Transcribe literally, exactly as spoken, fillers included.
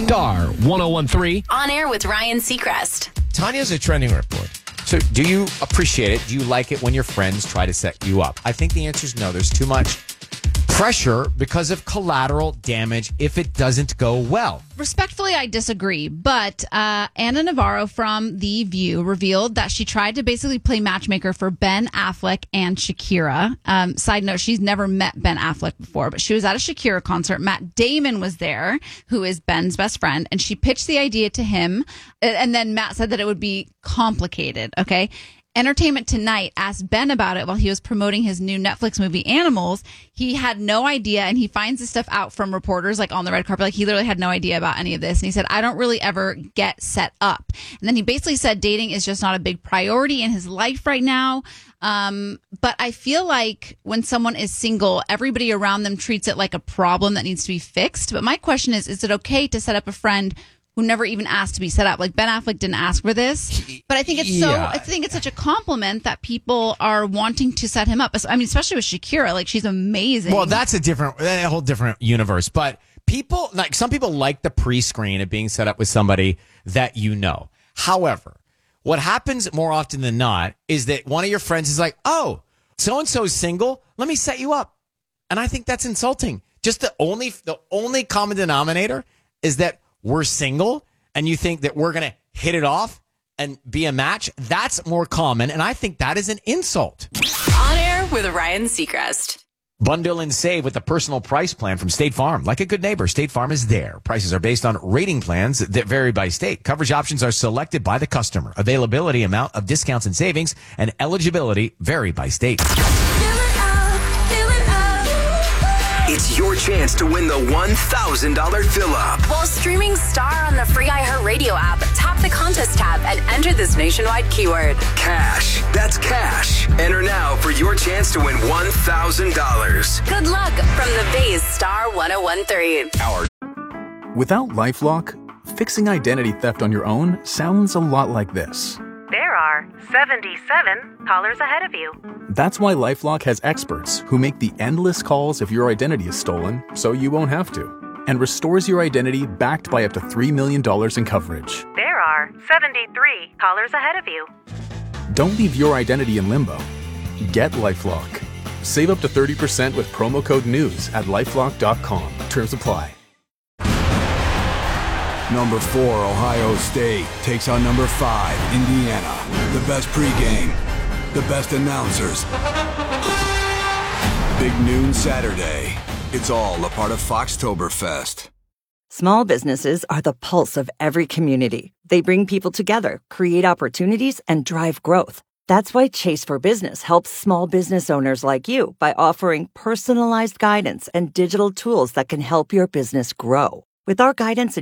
Star one oh one three. On air with Ryan Seacrest. Tanya's a trending report. So do you appreciate it? Do you like it when your friends try to set you up? I think the answer is no. There's too much pressure because of collateral damage if it doesn't go well. Respectfully, I disagree. But uh, Anna Navarro from The View revealed that she tried to basically play matchmaker for Ben Affleck and Shakira. Um, side note, she's never met Ben Affleck before, but she was at a Shakira concert. Matt Damon was there, who is Ben's best friend, and she pitched the idea to him. And then Matt said that it would be complicated, okay? Entertainment Tonight asked Ben about it while he was promoting his new Netflix movie Animals. He had no idea, and he finds this stuff out from reporters like on the red carpet. Like he literally had no idea about any of this. And he said, I don't really ever get set up. And then he basically said dating is just not a big priority in his life right now. Um, but I feel like when someone is single, everybody around them treats it like a problem that needs to be fixed. But my question is, is it okay to set up a friend who never even asked to be set up? Like Ben Affleck didn't ask for this, but I think it's so, Yeah. I think it's such a compliment that people are wanting to set him up. I mean, especially with Shakira, like she's amazing. Well, that's a different, a whole different universe. But people, like some people like the pre-screen of being set up with somebody that you know. However, what happens more often than not is that one of your friends is like, oh, so-and-so's single. Let me set you up. And I think that's insulting. Just the only, the only common denominator is that we're single and you think that we're going to hit it off and be a match. That's more common. And I think that is an insult. On air with Ryan Seacrest. Bundle and save with the personal price plan from State Farm. Like a good neighbor, State Farm is there. Prices are based on rating plans that vary by state. Coverage options are selected by the customer. Availability, amount of discounts and savings, and eligibility vary by state. It's your chance to win the one thousand dollars fill-up. While streaming Star on the free iHeartRadio app, tap the contest tab and enter this nationwide keyword. Cash. That's cash. Enter now for your chance to win one thousand dollars. Good luck from the Bays Star one oh one three. Our Without LifeLock, fixing identity theft on your own sounds a lot like this. There are seventy-seven callers ahead of you. That's why LifeLock has experts who make the endless calls if your identity is stolen so you won't have to, and restores your identity backed by up to three million dollars in coverage. There are seventy-three callers ahead of you. Don't leave your identity in limbo. Get LifeLock. Save up to thirty percent with promo code NEWS at lifelock dot com. Terms apply. Number four, Ohio State, takes on number five, Indiana. The best pregame, the best announcers. Big noon Saturday. It's all a part of Foxtoberfest. Small businesses are the pulse of every community. They bring people together, create opportunities, and drive growth. That's why Chase for Business helps small business owners like you by offering personalized guidance and digital tools that can help your business grow. With our guidance and